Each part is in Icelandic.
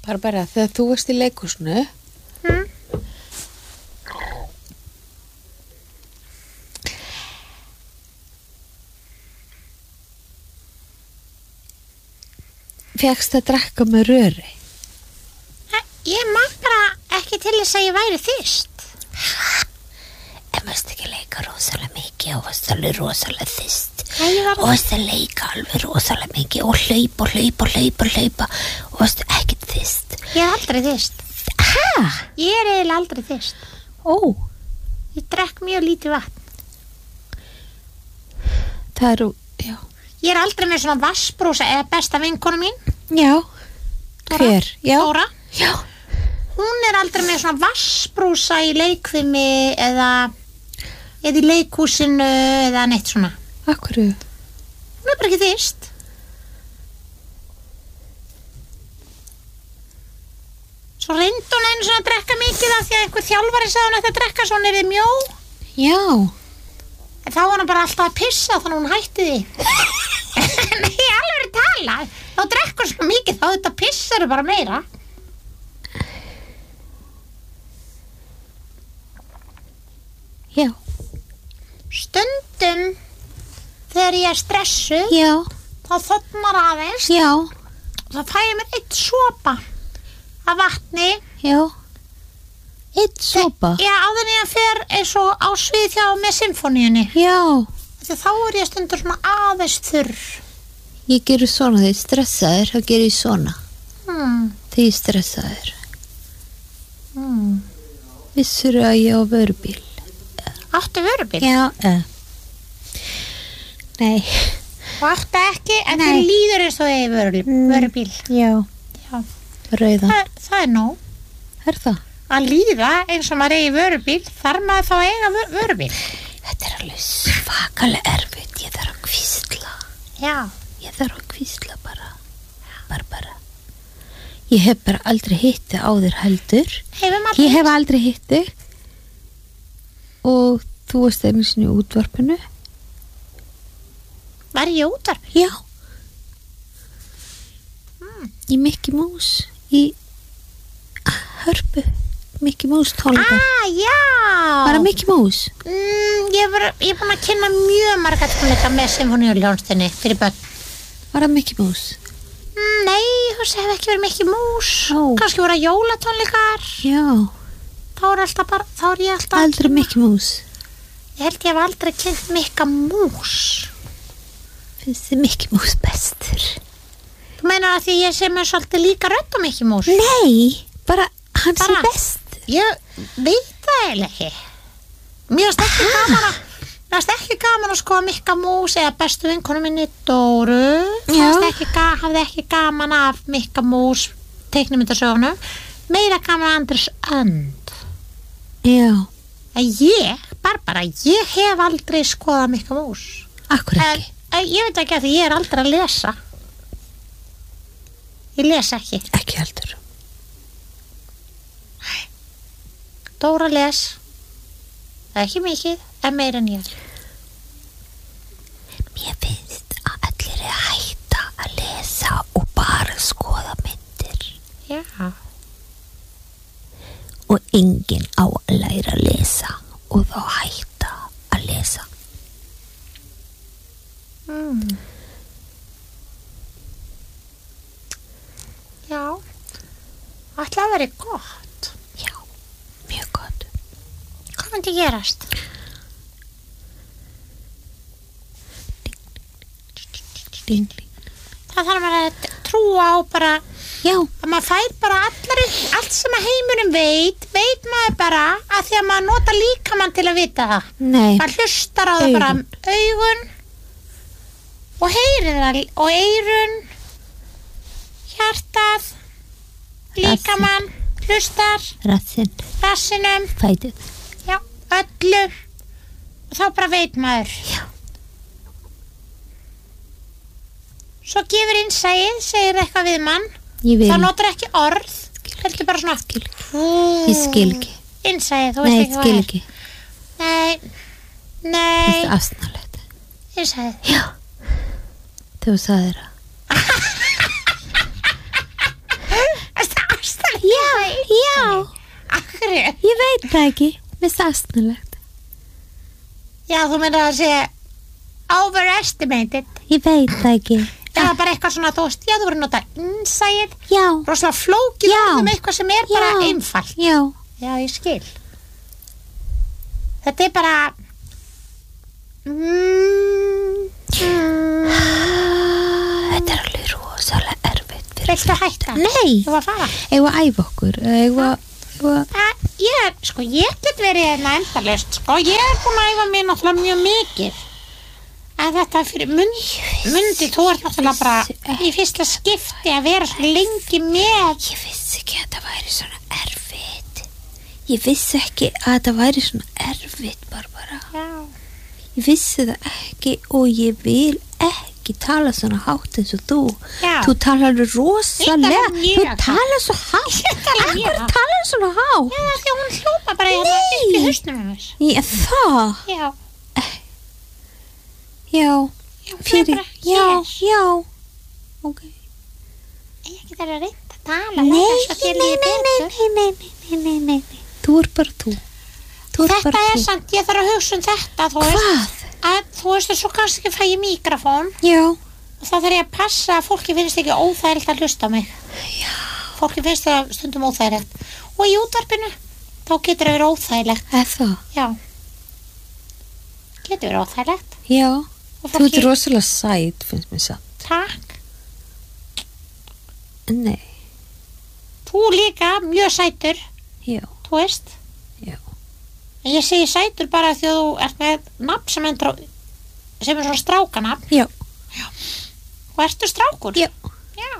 Barbara, þegar þú varst í leikhúsinu fékkst að drekka með röri? Ég man bara ekki til þess að ég væri þyrst. En varst ekki leika rosalega mikið og varst alveg rosalega þyrst. Og varst að leika alveg rosalega mikið og hlaupa og varst ekki þyrst. Ég er aldrei þyrst. Hæ? Ég er eiginlega aldrei þyrst. Ó. Ég drekk mjög lítið vatn. Það eru, já. Ég er aldrei með svona vassbrúsa eða besta vinkona mín. Já. Hver? Já. Dóra. Já. Hún er aldrei með svona vassbrúsa í leikfimi eða í leikhúsinu eða neitt svona. Akkurru? Hún er bara ekki þyrst. Svo reyndi hún einu svona að drekka mikið af því að einhver þjálfari sagði hún ætti að drekka svo hún er mjó. Já. En þá var hún bara alltaf að pissa þannig hún hætti því. Nei, alveg tala. Þá drekkur svo mikið þá þetta pissar bara meira. Já. Stundum þegar ég er stressuð, já, þá þornar aðeins. Já. Þá fæ ég mér 1 sopa af vatni. Já. 1 sopa? Já, áður en ég fer eins og á svið hjá með symfóníunni. Já. Þegar þá er ég stundur svona aðeins þurr. Ég gerir svona þegar ég stressaður, þá gerir ég svona. Þegar ég stressaður. Vissirðu að ég á vörubíl? Áttu vörubíl? Já, Nei. Og áttu ekki, en það líður eins og ég vörubíl. Já. Já. Rauðan. Það er nóg. Er það? Að líða eins og maður eigi vörubíl, þarf maður þá að eiga vörubíl. Þetta er alveg svakalega erfitt, ég þarf að hvísla. Já. Ég þarf að hvísla bara. Barbara. Ég hef bara aldrei hitt þig áður heldur. Ég hef aldrei hitt þig. Og þú varst einu sinni í útvarpinu. Var ég í útvarpinu? Já. Í Mickey Mouse. Í Hörpu. Mickey Mouse tónleika. Já. Bara Mickey Mouse. Ég er búin að kynna mjög marga tónleika með symfóníuljónstinni fyrir börn. Bara Mickey Mouse. Nei, þú hef ekki verið Mickey Mouse. Kannski voru jólatónleikar. Já. Þá er ég alltaf aldrei Mickey Mouse. Ég held ég hef aldrei kynnt Mickey Mouse. Finnst þið Mickey Mouse bestur? Þú meinar að því ég sé mér svolítið líka rödd á Mickey Mouse? Nei, bara hann sé best. Ég veit það eiginlega ekki. Mér finnst ekki gaman að skoða Mickey Mouse eða bestu vinkonu minni Dóru. Hafði ekki gaman af Mickey Mouse teiknimyndasögunum. Meira gaman að Andrés Önd. Já. Barbara, ég hef aldrei skoðað Mickey Mouse. Akkur ekki? Ég veit ekki að því ég er aldrei að lesa. Ég les ekki. Ekki heldur. Dóra les. Það er ekki mikið, en meira en ég. Mér finnst að allir er að hætta að lesa og bara skoða myndir. Já. Og enginn á að læra að lesa og þá hætta að lesa. Já. Ætla að vera gott. Já, mjög gott. Hvað myndi gerast? Það þarf maður að trúa á bara. Já. Að maður fær bara allt sem að heimurinn veit maður bara að því að maður nota líkamann til að vita það. Nei. Maður hlustar á það bara augun og heyrir það og eyrun, hjartað, líkamann, hlustar, rassinum, fætið. Já, öllu. Og þá bara veit maður. Já. Svo gefur innsæið, segir eitthvað við mann. Það notar ekki orð. Heldur bara svona. Ég skil ekki. Innsæið, þú veist ekki hvað skil ekki. Nei. Þetta er afsnarlegt. Innsæið. Já. Þegar þú sagðir það. Þetta er hverju? Ég veit það ekki, mér stastnulegt. Já, þú meina að segja overestimated. Ég veit það ekki. Eða bara eitthvað svona, þú veist, já, þú verður að nota insight. Já. Rosalega flókið Já. eitthvað sem er bara Já. einfalt. Já. Já, ég skil. Þetta er bara... Þetta er alveg rosalega erfitt fyrir Viltu hætta? Nei. Þú var að fara? Eigum að æfa okkur. Ég get verið hérna endalaust, sko. Ég er búin að æfa mig náttúrulega mjög mikið. En þetta fyrir mundi, þú ert náttúrulega bara í fyrsta skipti að vera svo lengi með. Ég vissi ekki að það væri svona erfitt. Ég vissi ekki að það væri svona erfitt, Barbara. Já. Ég vissi það ekki og ég vil ekki tala svona hátt eins og þú. Já. Þú talar rosalega. Ég tala mjög Þú hátt. talar svo hátt. Ég tala mjög Akkur hátt. talar svona hátt. Já, því að hún hljópa bara hérna upp í hausnum á þess. Já, það. Já. Já. Já, Fyrir. bara Já, hér. já. Ok. Ég get að reynda að tala. Nei, þetta svo þér líði betur. nei. Þú er bara þú. Þú er Þetta bara er þú. samt, ég þarf að hugsa þetta, þú veist. Hvað? Að, þú veist, svo kannski ekki fæ ég mikrofón Já. og þá þarf ég að passa að fólki finnst ekki óþægilegt að hlusta á mig. Já. Fólki finnst það stundum óþægilegt. Og í útvarpinu, þá getur það verið óþægilegt. Það. Já. Getur verið óþægilegt. Já. Og Þú ert rosalega sæt, finnst mér satt. Takk. Nei. Þú líka, mjög sætur, Já. þú veist. Já. En ég segi sætur bara því að þú ert með nafn sem er svona strákanafn. Já. Og ertu strákur? Já. Já.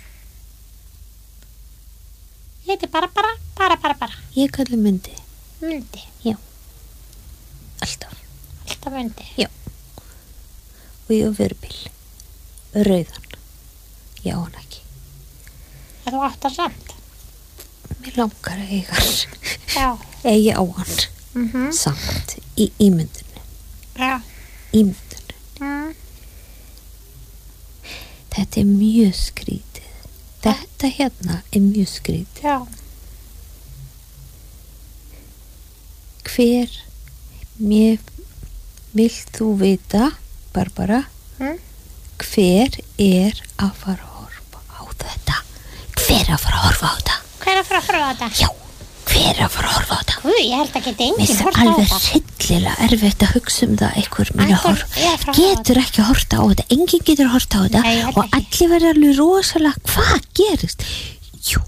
Ég heiti bara. Ég kalli Mundi. Mundi. Alltaf. Alltaf Mundi. Og ég á virbil. Rauðan. Já, hann ekki. En þú átt það samt. Mér langar að eiga hann. Já. Eigi á hann. Samt. Í ímyndunni. Já. Ímyndunni. Þetta er mjög skrítið. Þetta hérna er mjög skrítið. Já. Hver mér vilt þú vita, Barbara, hver er að fara að horfa á þetta? Hver er að fara að horfa á þetta? Hver er að fara að horfa á þetta? Já, hver er að fara að horfa á þetta? Guð, ég held að geta Mér enginn finnst horft á alveg þetta. hryllilega erfitt að hugsa um það einhver muni að Einhver horfa. er að fara að horfa á Getur ekki að horfa á þetta, enginn getur að horfa á þetta. Nei, ég held Og ekki. allir verða alveg rosalega, hvað gerist? Jú,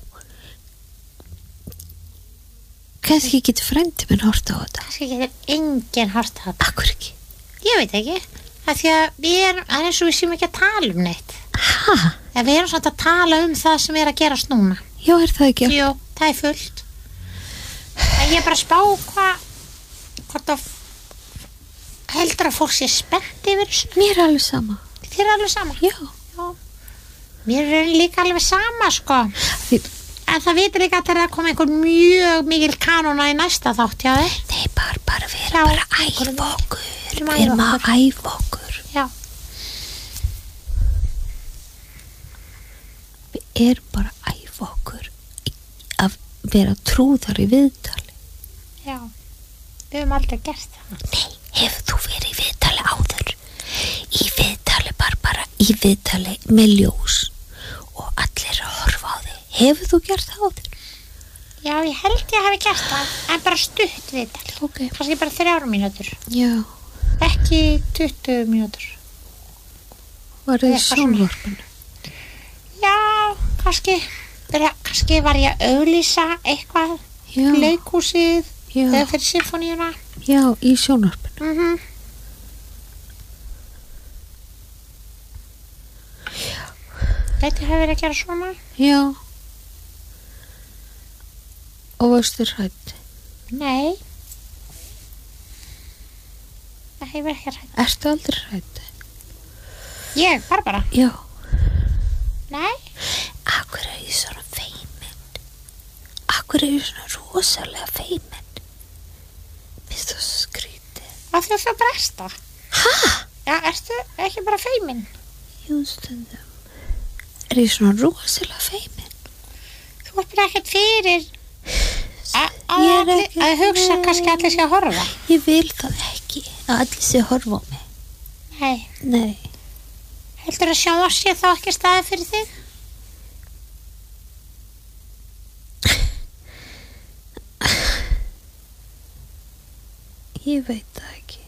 kannski getur frændi minn horfa á þetta. Kannski getur enginn horft á þetta. Akkur ekki? Ég veit ekki. Það því að það er eins og við séum ekki að tala um neitt. Ha? En við erum svona að tala um það sem er að gerast núna. Já, er það ekki? Jú, það er fullt. En ég er bara að spá hvort að heldur að fólk sé spennt yfir þessu. Mér er alveg sama. Þér er alveg sama. Já. Já. Mér er líka alveg sama, sko. Því, En það vitur líka að það er að koma einhver mjög mikil kanóna í næsta þátt, já þið? nei, bara við Já, erum bara að einhverjum- æfa okkur. Við Við erum að æfa okkur. Já. Við erum bara að æfa okkur að vera trúðar í viðtali. Já. Við höfum aldrei gert það. Nei, hefur þú verið í viðtali áður? Í viðtali, bara í viðtali með ljós og allir að horfa á þig. Hefur þú gert það áður? Já, ég held ég hafi gert það, en bara stutt viðtal. Ok. Kannski bara 3 mínútur. Já. Ekki 20 mínútur. Var það í Eitthvað svona. sjónvarpinu? Já, kannski var ég að auglýsa eitthvað, Já. leikhúsið, Já. eða fyrir symfóníuna. Já, í sjónvarpinu. Þetta hefur verið að gera svona. Já. Og varstu hrædd? Nei. Það hefur ekki rætt. Ertu aldrei hrædd? Ég, Barbara? Já. Nei. Akkur er ég svona feimin? Akkur er ég svona rosalega feimin? Finnst það svo skrítið? Af því að það bresta. Hæ? Já, ertu ekki bara feimin? Jú, stundum. Er ég svona rosalega feimin? Þú ert bara ekkert fyrir að hugsa kannski allir sé að horfa. Ég vil það ekki að allir sé að horfa á mig. Nei. Heldur að sjónvarp sé þá ekki staðið fyrir þig? Ég veit það ekki.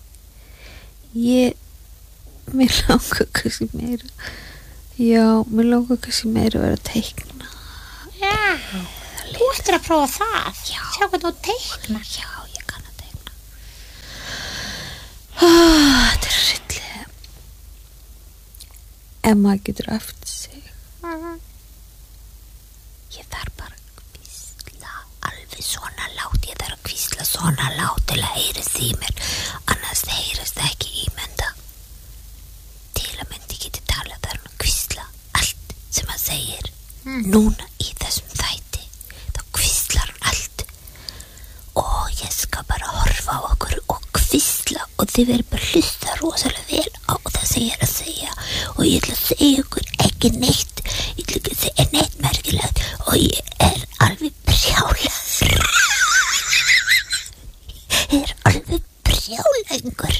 Mér langar kannski meira. Já, mér langar kannski meira að vera að teikna. Já, þú ættir að prófa það. Já. Sjá hvernig þú teiknar. Já, ég kann að teikna. Þetta er hryllilega. Ef maður getur eftir sig. Ég þarf bara að hvísla alveg svona lágt. Ég þarf að hvísla svona lágt til að heyrist í mér. Annars heyrist ekki ímynda. Til að myndi geti talað þar að hvísla allt sem hann segir. Núna í þessum þætti þá hvíslar hann allt og ég skal bara horfa á okkur og hvísla og þið verður bara hlusta rosalega vel á það sem ég er að segja og ég ætla að segja okkur ekki neitt, ég ætla ekki að segja neitt merkilegt og ég er alveg brjálaður. Ég er alveg brjálaður.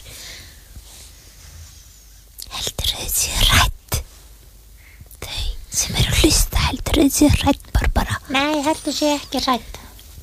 Heldur þið séu rætt? Þau sem eru að hlusta heldur þið séu rætt Barbara? Nei, heldur sé ekki rætt.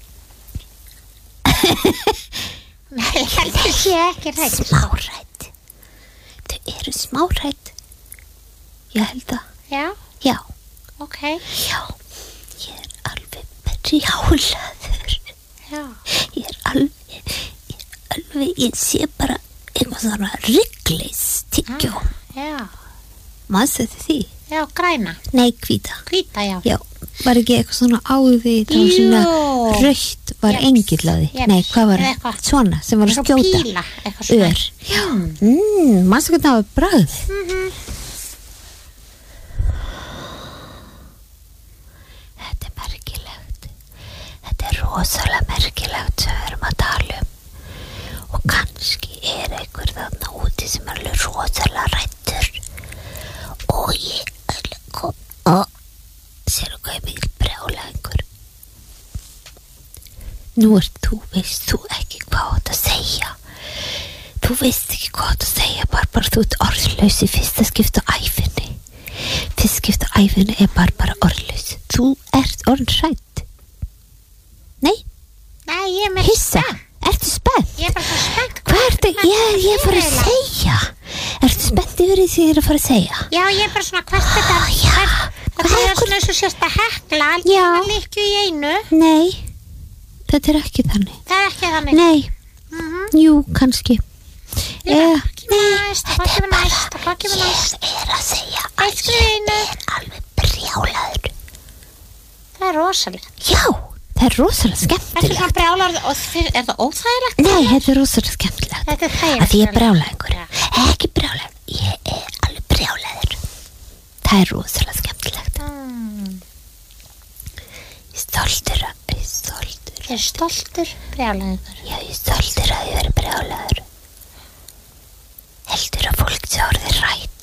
Nei, heldur sé ekki rætt. Smárætt. Þau eru smárætt. Ég held það. Já? Já. Ok. Já. Ég er alveg brjálaður. Já. Ég er alveg, ég sé bara eitthvað svona Wrigley's tyggjó. Já. Manstu eftir því? Já, græna. Nei, hvíta. Hvíta, já. Já, var ekki eitthvað svona á því, það var svona rautt var engill á því. Nei, hvað var það? Svona, sem var að skjóta. Eitthvað píla, eitthvað svona. Ör. Já. Manstu hvernig það var bragð? Þetta er merkilegt. Þetta er rosalega merkilegt sem við erum að tala um. Og kannski er einhver þarna úti sem er alveg rosalega ræddur. Og ég kom og sér hvað ég mikil brjálæðingur. Nú þú veist þú ekki hvað átt að segja. Þú veist ekki hvað átt að segja, Barbara, þú ert orðlaus í fyrsta skipti á æfinni. Fyrsta skipti á æfinni er bara orðlaus. Þú ert orðin hrædd. Nei? Nei, ég er með Hissa? Ertu spennt? Ég er bara svo spennt. Hvað ertu? Ég er fara að segja. Ertu spennt yfir því sem ég er að fara að segja? Já, ég er bara svona hvert þetta. Já. Þetta er svona eins og sérst að hekla. Já. Líkju í einu. Nei, þetta er ekki þannig. Það er ekki þannig. Nei, jú, kannski. Hvað kemur næst? Hvað kemur næst? Hvað kemur næst? Ég er að segja að Eitt í einu. ég er alveg brjálaður. Það er rosalega. Já, það er rosalega Þetta er skemmtilegt. svona brjálar og er það óþægilegt? Nei, þetta er rosalega skemmtilegt. Þetta er þægilegt. Að því ég er brjálæðingur. Já. Ekki brjálæður, ég er alveg brjálæður. Það er rosalega skemmtilegt. Ég er stoltur. Ég er stoltur brjálæðingur. Já, ég er stoltur að ég veri brjálæður. Heldur að fólk sé orðið rætt?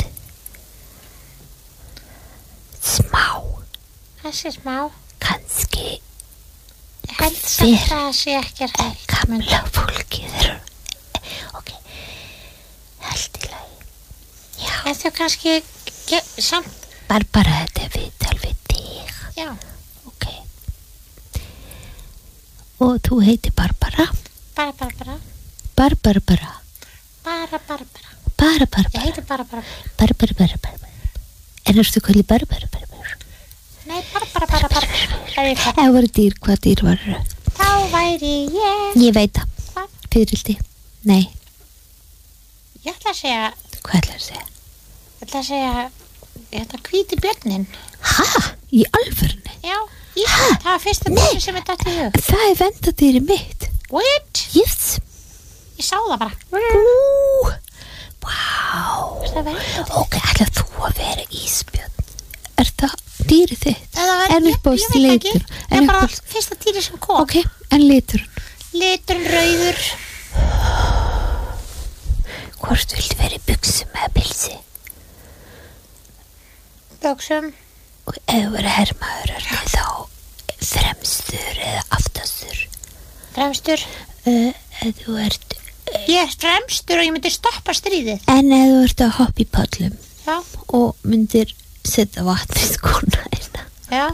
Smá. Þessi smá. Kannski Ég held samt að það sé ekki rætt. gamla fólkið er ok, allt í lagi. Já, En þú kannski samt. Barbara, þetta er viðtal við þig. Já. Ok. Og þú heitir Barbara? Bara. Barbara. Ég heiti bara. Barbara. En erstu kvöldi Barbara? Nei, bara. Það er hvað. Eða voru dýr, hvað dýr var? Þá væri ég. Ég veit það. Hvað? Fiðrildi. Nei, Ég ætla að segja. hvað ætlar að segja? Þetta hvíti björnin. Ha? Í alvörni? Já, það var fyrsta dýri sem er datt í hug. Það er vendadýri mitt. What? Yes. Ég sá það bara. Vá. Það verður. Ok, ætlar þú að vera ísbjörn? Er það dýrið þitt? Það verður. En uppáhalds litur? Það er bara fyrsta dýri sem kom. Ok, en litur? Liturinn rauður. Hvort viltu vera í buxum eða pilsi? Buxum. Og ef þú verður hermaður, er það þá fremstur eða aftastur? Fremstur. Ef þú ert Ég er fremstur og ég myndi stoppa stríðið. En ef þú ert að hoppa í pallum Já. og myndir setja vatn í skóna Já.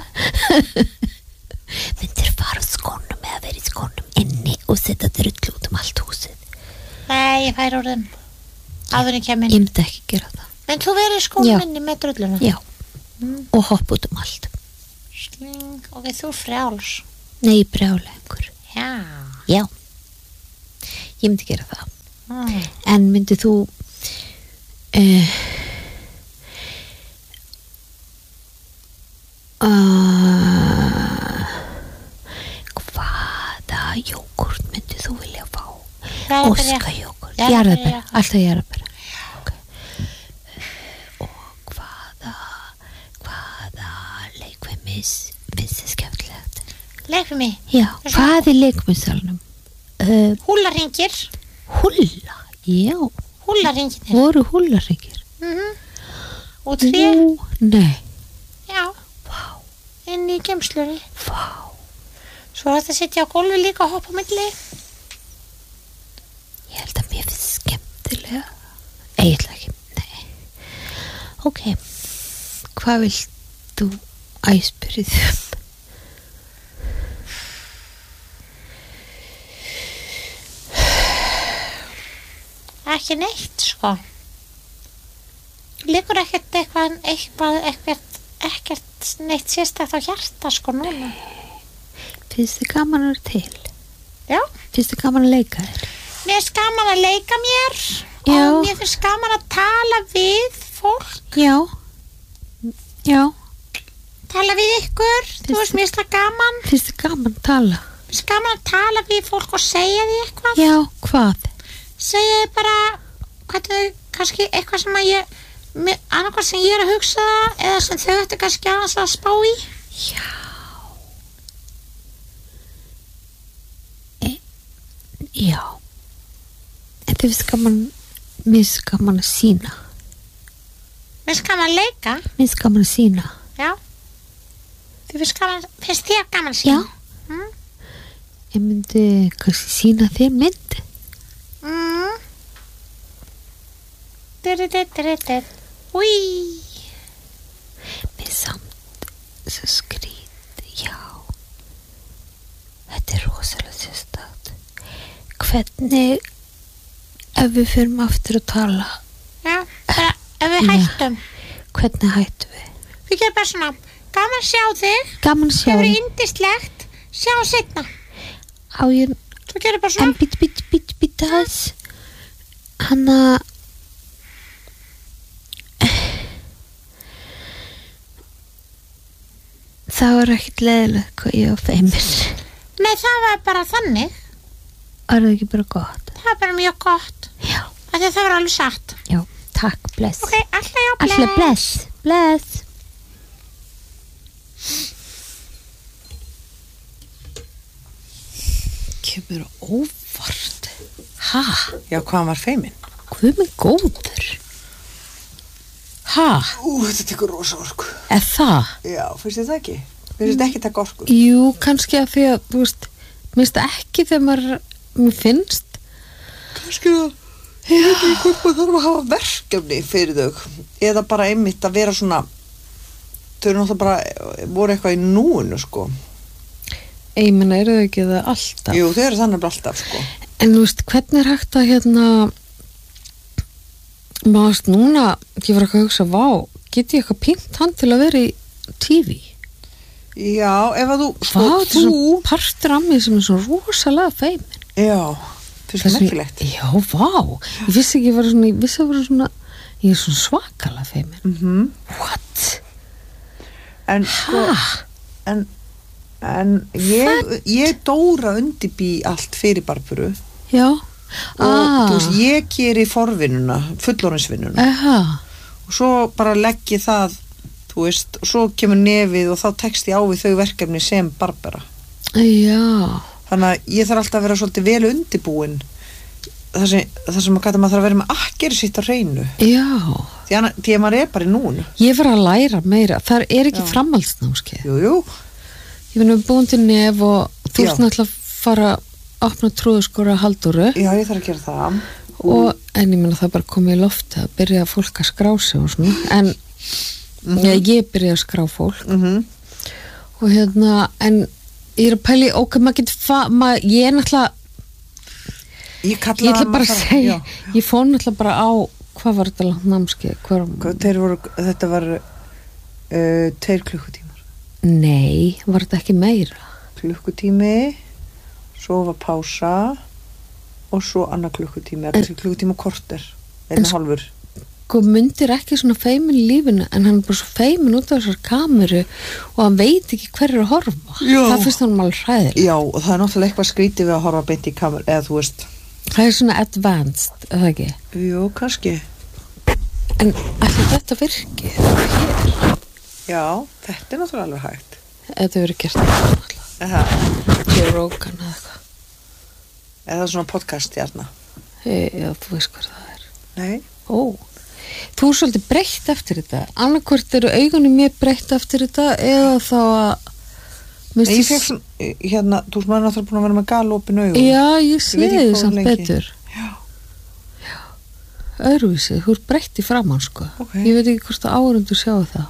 myndir fara á skónum eða vera í skónum inni og setja drullu út allt húsið. Nei, ég fær orðum. Áður en kem inn. Ég myndi ekki gera það. En þú verið í skónum Já. inni með drulluna? Já, og hoppa út allt. Sling. Ok, þú frjáls. Nei, brjálæðingur. Já. Já, ég myndi gera það. En myndi þú hvaða jógurt myndi þú vilja fá? Oskajógurt, jarðarber, alltaf jarðarber. Okay. Og hvaða leikfimi finnst þið skemmtilegt? Leikfimi? Já, hvað er leikfimisalunum? Húllaringir. Húlla, já. Húllaringir. Voru húllaringir? Og tré. Nei. Já. Vá. Inn í geymslunni. Vá. Svo er þetta að sitja á gólfi líka og hoppa á milli. Ég held að mér finnst skemmtilega. Eiginlega ekki, nei. Ok, hvað vilt þú æspyrið um? Ekki neitt, sko. Liggur ekkert neitt sérstakt á hjarta, sko, núna. Finnst þið gaman að vera til? Já. Finnst þið gaman að leika þér? Mér finnst gaman að leika mér. Já. Og mér finnst gaman að tala við fólk. Já. Já. Tala við ykkur. Þú veist, mér finnst það gaman. Finnst þið gaman að tala? Mér finnst gaman að tala við fólk og segja því eitthvað. Já, hvað? Segja því bara kannski eitthvað sem að annarkvæmt sem ég er að hugsa eða sem þau ættu kannski aðeins að spá í. Já. Já. En þið finnst gaman, mér finnst gaman að sýna. Mér finnst gaman að leika. Mér finnst gaman að sýna. Já. Finnst þér gaman að sýna? Já. Ég myndi kannski sýna þér mynd. Úi. Mér samt svo skrít, já. Þetta er rosalega sérstakt. Hvernig ef við förum aftur að tala? Já, ef við hættum. Hvernig hættum við? Við gerum bara svona, gaman að sjá þig. Gaman að sjá þig. Það þig. verður yndislegt. Sjá seinna. Á ég... Svo gerum bara svona. En bít aðeins. Hanna... Það var ekkert leiðilegt hvað ég var feimin. Nei, það var bara þannig. Var það ekki bara gott? Það var bara mjög gott. Já. Það var alveg satt. Já, takk, bless. Ok, alltaf já, bless. Alltaf bless, bless. Kemur óvart. Ha? Já, hvað var feimin? Guð minn góður. Ha? Þetta tekur rosa orku. Það? Já, finnst þið það ekki? Finnst þið ekki taka orku? Jú, kannski að því að, þú veist, minnst ekki þegar mér finnst. Kannski að, ég veit ekki hvort maður þarf að hafa verkefni fyrir þau. Eða bara einmitt að vera svona, þau eru náttúrulega bara, voru eitthvað í núinu, sko. Ég menna, eru þau ekki það alltaf? Jú, þau eru þannig bara alltaf, sko. En þú veist, hvernig er hægt að maður núna, ég var ekki að hugsa, vá, get ég eitthvað pínt hann til að vera í TV? Já, ef að þú, sko, þetta er svona partur af mig sem er svo rosalega feimin. Já, finnst það merkilegt. Já, vá, ég vissi ekki að vera svona, ég er svona svakalega feimin. What? En, sko, en ég Dóra undirbý allt fyrir Barburu. Já. Og þú veist, ég geri forvinnuna, fullorðinsvinnuna. Og svo bara legg ég það, þú veist, og svo kemur nefið og þá tekst ég á við þau verkefni sem Barbara. Já. Þannig að ég þarf alltaf að vera svolítið vel undirbúin það sem maður þarf að vera með akkeri sitt á hreinu. Já. Því að maður er bara í núinu. Ég var að læra meira, það er ekki framhaldsnámskeið. Jú. Ég var búin til nef og þú ert náttúrulega að fara opna trúðuskóra Halldóru. Já, ég þarf að gera það. En ég meina það bara komið í lofti að byrja fólk að skrá sig og svona. En ég byrja að skrá fólk. Og en ég að pæli, maður getur, ég náttúrulega, ég ætla bara að segja, ég fór náttúrulega bara á, hvað var þetta langt námskeið? Þetta var 2 klukkutímar. Nei, var þetta ekki meira? Klukkutími, svo var pása og svo annar klukkutími, klukkutíma korter, 1,5. Myndir ekki svona feimin í lífinu, en hann er bara svo feimin út af þessar kameru og hann veit ekki hver að horfa. Já. Það finnst hann alveg hræðilegt. Já, og það er náttúrulega eitthvað skrítið við að horfa beint í kameru, eða þú veist. Það er svona advanced, eða ekki? Jú, kannski. En ætli þetta virki? Já, þetta er náttúrulega alveg hægt. Þetta verður gert náttúrulega. Joe Rogan eða eitthvað. Eða svona podcast hérna. Já, þú veist hvað það er. Nei. Þú er svolítið breytt eftir þetta. Annarkvort eru augunum mér breytt eftir þetta eða þá að ég fekk svona, þú veist maður náttúrulega búin að vera með galopin augun. Já, ég sé þið samt betur. Já. Öðruvísi, þú er breytt í framann sko. Ég veit ekki hvort að áhorfendur sjá það.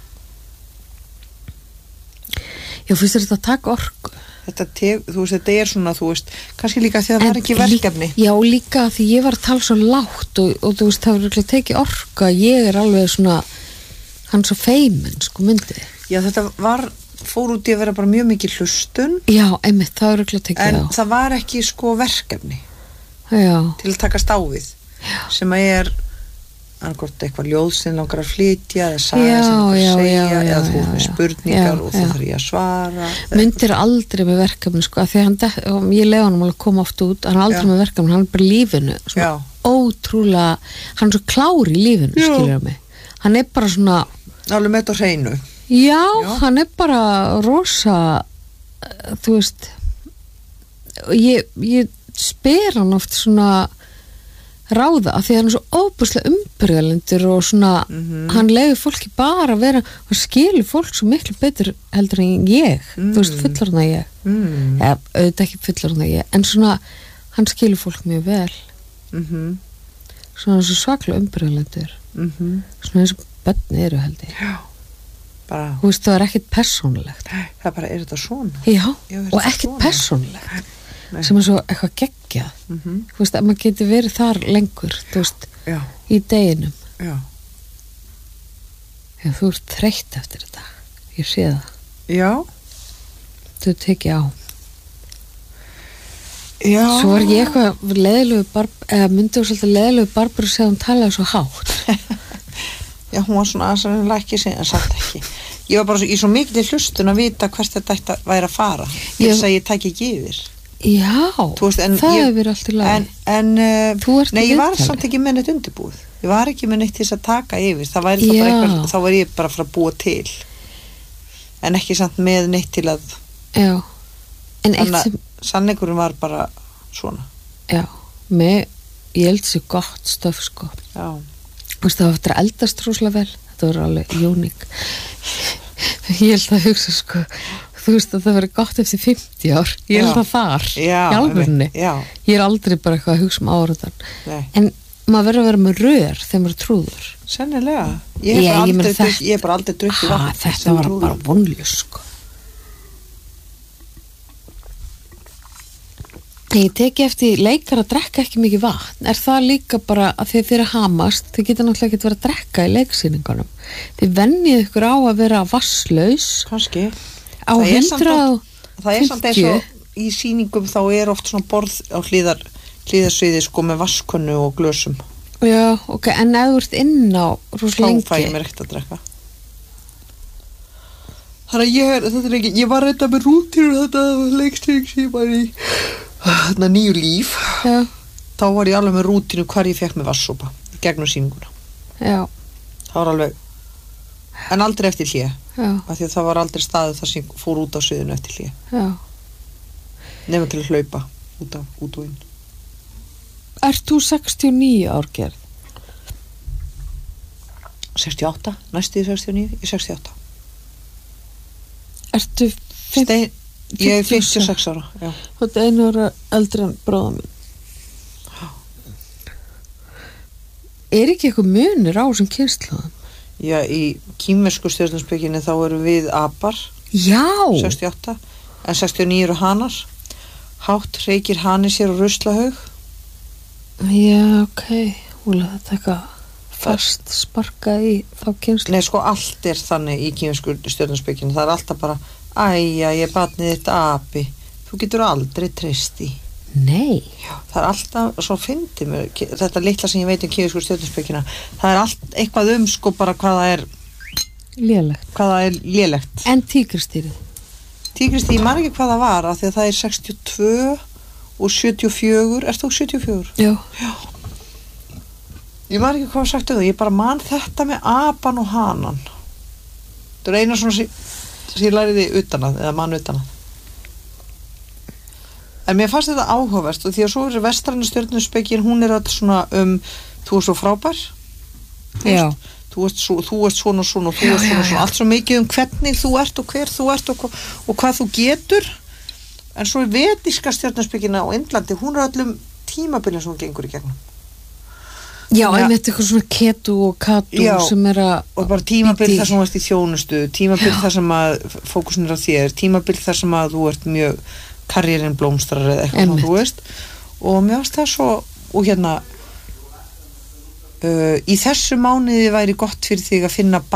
Já, fyrst þetta að taka orku. Þetta er svona, þú veist, kannski líka því að það er ekki verkefni. Já, líka því ég var að tala svo lágt og þú veist, það var ekki tekið orka. Ég er alveg svona, hann svo feimin, sko, myndið. Já, þetta fór út í að vera bara mjög mikið hlustun. Já, einmitt, það var ekki tekið á. En það var ekki, sko, verkefni. Já. Til að taka stáfið. Já. Sem að er annarkort eitthvað ljóð sem langar að flytja eða saga sem langar að segja eða þú með spurningar og þú þarf ég að svara. Myndir aldrei með verkefni sko, af því að ég leiði hann að koma oft út, hann er aldrei með verkefni, hann er bara í lífinu, svona ótrúlega, hann er svo klár í lífinu, skilur mig. Hann er bara svona alveg með þetta hreinu. Já, hann er bara rosa, þú veist, ég spyr hann oft svona ráða, af því að hann er svo óbúslega umburðalendur og svona hann leyfir fólki bara að vera, hann skilur fólk svo miklu betur heldur en ég, þú veist, fullorðna ég eða auðvitað ekki fullorðna ég, en svona hann skilur fólk mjög vel svona svo svaklega umburðalendur svona eins og börn eru held ég. Já, bara þú veist, það er ekkert persónulegt. Það bara, er þetta svona? Já, og ekkert persónulegt. Nei. Sem er svo eitthvað geggjað. Þú veist, að maður geti verið þar lengur, þú veist, í deginum. Já. Já, þú ert þreytt eftir þetta. Ég sé það. Já. Þú tekið á. Já. Svo var ég eitthvað myndi þú svolítið leðilegu Barbara segja hún talaði svo hátt. Já, hún var svona aðsannlega ekki en samt ekki. Ég var bara í svo mikil hlustun að vita hvert þetta væri að fara. Þess að ég tæki ekki yfir. Já, veist, það hefur allt í lagi. Nei, ég var samt ekki með neitt undirbúið. Ég var ekki með neitt til þess að taka yfir. Það væri það bara eitthvað, þá var ég bara að fara að búa til. En ekki samt með neitt til að. Já. En þannig að sannleikurinn var bara svona. Já, ég held þessi gott stöf, sko. Já. Þú veist, það var eftir að eldast rosalega vel. Þetta var alveg uník. Ég held að hugsa, sko. Þú veist að það verið gott eftir 50 ár. Ég held að þar, í alvörunni. Ég er aldrei bara eitthvað að hugsa áraðan. En maður verður að vera með rör þegar maður trúður. Sennilega. Ég hef bara aldrei drukkið vatn. Þetta var bara vonljus, sko. Ég teki eftir leikar að drekka ekki mikið vatn. Er það líka bara að þið fyrir hamast, þið geta náttúrulega ekki verið að drekka í leiksýningunum. Þið vennið ykkur á að vera vasslaus. Kannski. Á 150. Það er samt eins og í sýningum þá er oft svona borð á hlíðarsviði sko með vaskönnu og glösum. Já, ok, en ef þú ert inn á rosa lengi. Þá fæ ég mér ekkert að drekka. Þannig að ég var reynda með rútínu þetta leiksýning sem ég var í þarna nýju líf. Já. Þá var ég alveg með rútínu hvar ég fekk með vasssopa í gegnum sýninguna. Já. Það var alveg, en aldrei eftir hlé. Já. Af því að það var aldrei staðið þar sem fór út á sviðinu eftir hlé. Já. Nefnum til að hlaupa út og inn. Ert þú 69 ár gerð? 68, næstu í 69, ég 68. Ertu Ég er 56 ára, já. Þetta er 1 ára eldri en bróða minn. Er ekki eitthvað munur á þessum kynslóðum? Já, í kínversku stjörnuspekinni þá erum við apar. Já! 68, en 69 eru hanar. Hátt reykir hani sér og ruslahaug. Já, ok. Hún laði þetta eitthvað fast sparka í þá kynslu. Nei, sko, allt er þannig í kínversku stjörnuspekinni. Það er alltaf bara, æja, ég batnið þetta api. Þú getur aldrei treyst í. Nei. Já, það er alltaf, svo fyndi mér, þetta litla sem ég veit kínversku stjörnuspekina, það er allt eitthvað sko bara hvað það er lélegt. En tígristýrið? Tígristýrið, ég man ekki hvað það var, af því að það er 62 og 74, ert þú 74? Já. Ég man ekki hvað var sagt það, ég bara man þetta með apan og hanan. Það er eina svona sem ég læriði utan að, eða man utan að. En mér fannst þetta áhugavert og því að svo er vestræna stjörnuspekin, hún er alltaf svona þú ert svo frábær. Já. Þú ert svona og svona og þú ert svona, allt svo mikið hvernig þú ert og hver þú ert og hvað þú getur. En svo er vedíska stjörnuspekina á Indlandi, hún er öllum tímabilin sem hún gengur í gegnum. Já, en þetta eitthvað svona ketu og katu sem er að... Og bara tímabil þar sem þú ert í þjónustu, tímabil þar sem að fókusin er á þér, tímabil þar sem að þú ert mjög karriérinn blómstrar eða eitthvað sem þú veist. Og mér finnst það svo, og hérna, í þessu mánuði væri gott fyrir þig að finna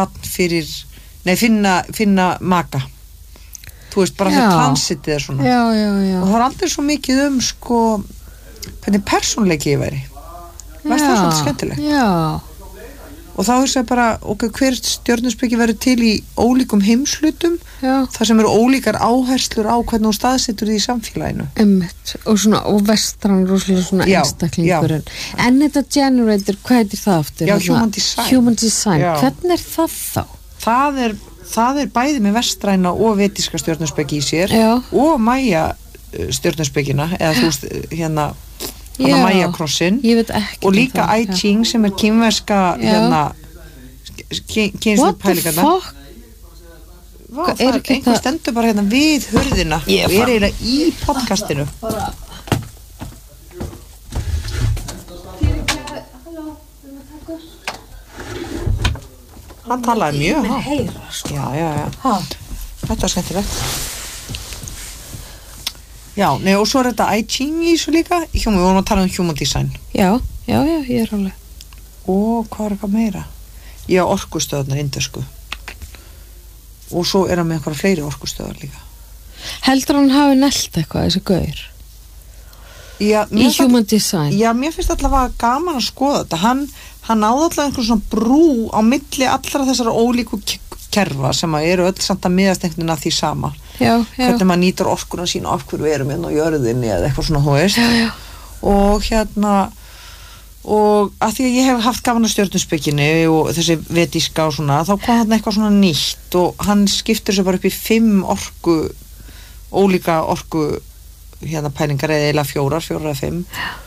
finna maka. Þú veist, bara það transitið er svona. Já. Og það er aldrei svo mikið sko, hvernig persónleiki ég væri. Varst það svolítið skemmtilegt? Já. Og þá hugsa ég bara, hver stjörnuspeki verður til í ólíkum heimslutum, þar sem eru ólíkar áherslur á hvernig hún staðsetur því í samfélaginu. Einmitt. Og vestran rosalega svona einstaklingurinn. En þetta generator, hvað heitir það aftur? Já, human design. Human design. Hvernig er það þá? Það er bæði með vestræna og vedíska stjörnuspeki í sér og Maya stjörnuspekina, eða þú veist, hérna Maya krossin og líka I Ching sem er kínverska kynslu pælingarna. What the fuck? Einhver stendur bara hérna við hurðina og er eiginlega í podcastinu. Hann talaði mjög hátt. Já. Þetta er skemmtilegt. Já, og svo er þetta I Ching í svo líka, við vorum að tala human design. Já, ég er alveg. Og hvað er eitthvað meira? Já, orkustöðarnar indversku. Og svo er hann með einhverja fleiri orkustöðar líka. Heldur hann hafi nelt eitthvað, þessi gaur? Já, í human design? Já, mér finnst allavega gaman að skoða þetta. Hann náði allavega einhvern svona brú á milli allra þessara ólíku kerfa sem eru öll samt að miðast einhvern veginn að því sama. Já. Hvernig maður nýtur orkuna sína af hverju við erum hérna á jörðinni eða eitthvað svona, þú veist. Já. Og hérna, og að því að ég hef haft gaman að stjörnuspekinni og þessi vedíska og svona, þá kom þarna eitthvað svona nýtt og hann skiptir sér bara upp í 5 ólíka orku pælingar eða 4 eða 5.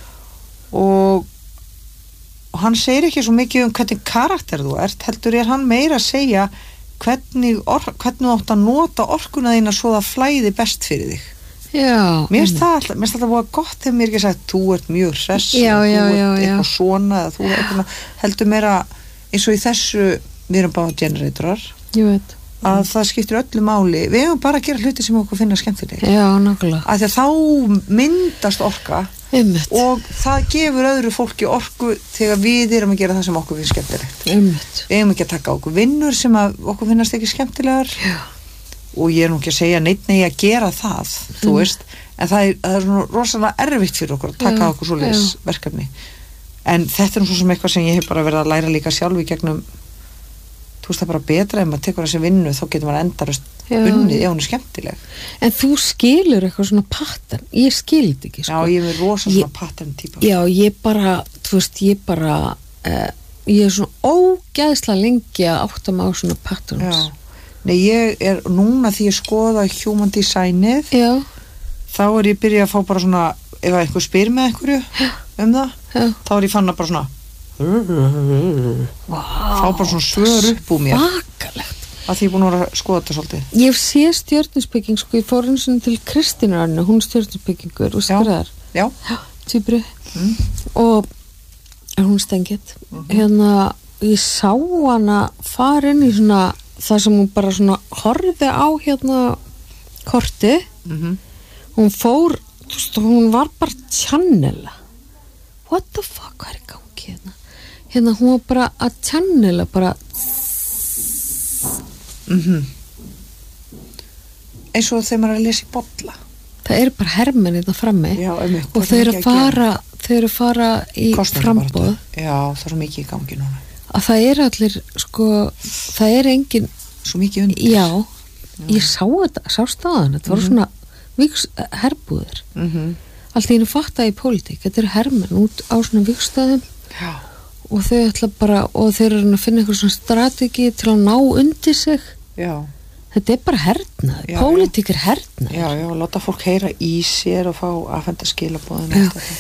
Og hann segir ekki svo mikið hvernig karakter þú ert, heldur hann meira að segja hvernig þú átt að nota orkuna þína svo það flæði best fyrir þig. Já. Mér finnst það alltaf búið gott þegar mér ekki sagt þú ert mjög hress, þú ert eitthvað svona eða þú eitthvað, heldur meira eins og í þessu, við erum bara generatorar. Ég veit. Að það skiptir öllu máli. Við hefum bara að gera hluti sem okkur finna skemmtileg. Já, nákvæmlega. Af því að þá myndast orka. Einmitt. Og það gefur öðru fólki orku þegar við erum að gera það sem okkur finnst skemmtilegt. Einmitt. Við hefum ekki að taka okkur vinnur sem að okkur finnast ekki skemmtilegar. Já. Og ég er nú ekki að segja neitt nei að gera það, þú veist, en það er svona rosalega erfitt fyrir okkur að taka okkur svoleiðis verkefni. En þetta er nú svo sem eitthvað sem ég hef bara verið að læra líka sjálf í gegnum, þú veist, það er bara betra ef maður tekur þessi vinnu, þá getur maður endalaust unnið ef hún er skemmtileg. En þú skilur eitthvað svona pattern, ég skil þetta ekki, sko. Já, ég er rosalega svona pattern típa. Já, ég bara, þú veist, ég er svona ógeðslega lengi að átta mig á svona patterns. Já. Nei, ég er núna því ég skoða human designið, þá er ég byrjað að fá bara svona, ef einhver spyr með einhverju það, þá er ég fann að bara svona fá bara svona svör upp úr mér. Vakalegt. Af að því ég er búin að vera að skoða þetta svolítið. Ég sé stjörnuspeking, sko, ég fór eins og til Kristínar Önnu, hún er stjörnuspekingur og skriðar. Já. Týpru. Og hún stengið. Hérna, ég sá hana fara inn í svona, það sem hún bara svona horfði á hérna korti. Hún fór, þú veist, hún var bara channela. What the fuck, hvað er í gangi hérna? Hérna, hún var bara að channela, bara Eins og þegar maður er að lesa í bolla. það er bara hermenn þetta frammi. Já, einmitt. Og þau eru að fara í framboð. Já, það er svo mikið í gangi núna. Að það er allir, sko, það er engin, Svo mikið undir. já, ég sá þetta, sá staðan, þetta voru svona herbúðir. Allt í einu fatta í pólitík, þetta eru hermenn út á svona viksstöðum. Já. Og þau ætla bara, og þau eru að finna eitthvað svona strategi til að ná undir sig. Já. Þetta er bara hernaður, Já, pólitík er hernaður. Já, láta fólk heyra í sér og fá afhenda skilabóðin. Já,